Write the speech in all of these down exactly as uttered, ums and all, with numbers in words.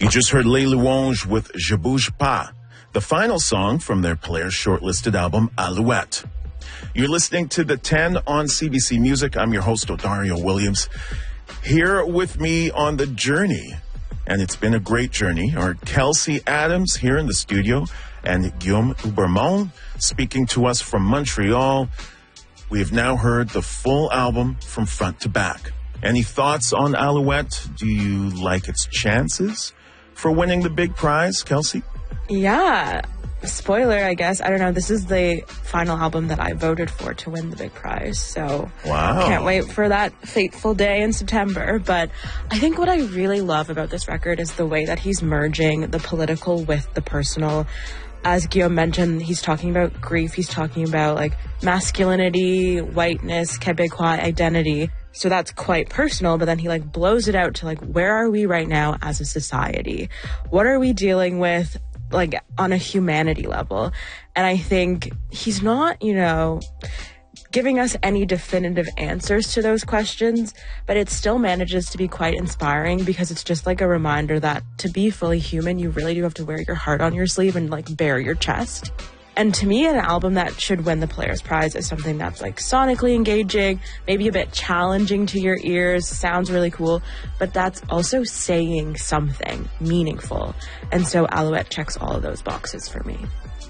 You just heard Les Louanges with Je Bouge Pas, the final song from their Players shortlisted album Alouette. You're listening to The ten on C B C Music. I'm your host, Odario Williams. Here with me on the journey, and it's been a great journey, are Kelsey Adams here in the studio and Guillaume Houbermont speaking to us from Montreal. We have now heard the full album from front to back. Any thoughts on Alouette? Do you like its chances for winning the big prize, Kelsey? Yeah. Spoiler, I guess. I don't know. This is the final album that I voted for to win the big prize. So wow. Can't wait for that fateful day in September. But I think what I really love about this record is the way that he's merging the political with the personal. As Guillaume mentioned, he's talking about grief. He's talking about like masculinity, whiteness, Quebecois identity. So that's quite personal, but then he like blows it out to like, where are we right now as a society? What are we dealing with like on a humanity level? And I think he's not, you know, giving us any definitive answers to those questions, but it still manages to be quite inspiring because it's just like a reminder that to be fully human, you really do have to wear your heart on your sleeve and like bare your chest. And to me, an album that should win the Players Prize is something that's like sonically engaging, maybe a bit challenging to your ears, sounds really cool, but that's also saying something meaningful. And so Alouette checks all of those boxes for me.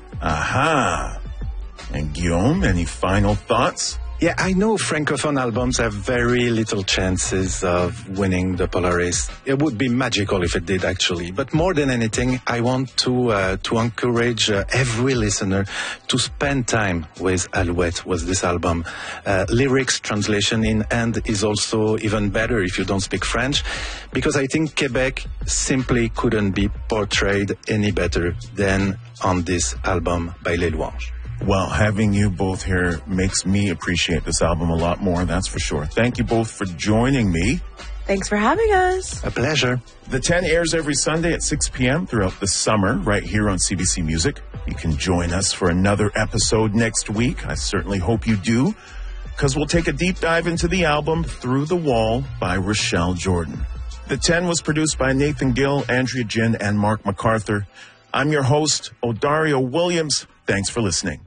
Aha. And Guillaume, any final thoughts? Yeah, I know Francophone albums have very little chances of winning the Polaris. It would be magical if it did, actually. But more than anything, I want to uh, to encourage uh, every listener to spend time with Alouette, with this album. Uh, lyrics translation in hand is also even better if you don't speak French, because I think Quebec simply couldn't be portrayed any better than on this album by Les Louanges. Well, having you both here makes me appreciate this album a lot more, that's for sure. Thank you both for joining me. Thanks for having us. A pleasure. The ten airs every Sunday at six p.m. throughout the summer, right here on C B C Music. You can join us for another episode next week. I certainly hope you do, because we'll take a deep dive into the album Through the Wall by Rochelle Jordan. The ten was produced by Nathan Gill, Andrea Jin, and Mark MacArthur. I'm your host, Odario Williams. Thanks for listening.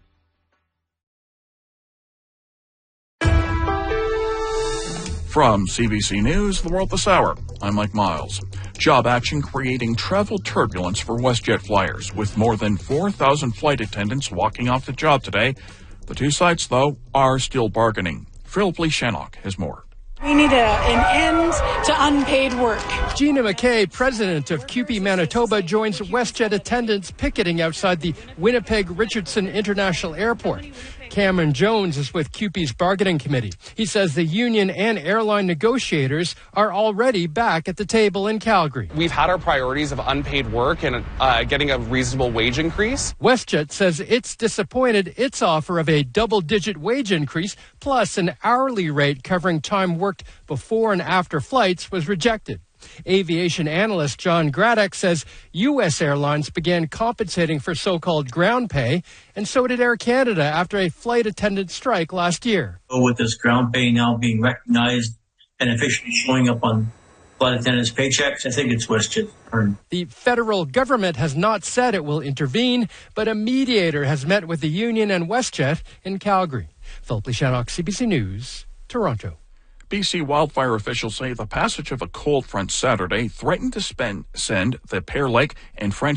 From C B C News, The World This Hour, I'm Mike Miles. Job action creating travel turbulence for WestJet flyers, with more than four thousand flight attendants walking off the job today. The two sides, though, are still bargaining. Philip Lee Shannock has more. We need a, an end to unpaid work. Gina McKay, president of C U P E Manitoba, joins WestJet attendants picketing outside the Winnipeg-Richardson International Airport. Cameron Jones is with C U P E's bargaining committee. He says the union and airline negotiators are already back at the table in Calgary. We've had our priorities of unpaid work and uh, getting a reasonable wage increase. WestJet says it's disappointed its offer of a double-digit wage increase plus an hourly rate covering time worked before and after flights was rejected. Aviation analyst John Graddock says U S airlines began compensating for so-called ground pay, and so did Air Canada after a flight attendant strike last year. With this ground pay now being recognized and officially showing up on flight attendants' paychecks, I think it's WestJet's turn. The federal government has not said it will intervene, but a mediator has met with the union and WestJet in Calgary. Philip Lee Shannock, C B C News, Toronto. B C wildfire officials say the passage of a cold front Saturday threatened to spend, send the Pear Lake and French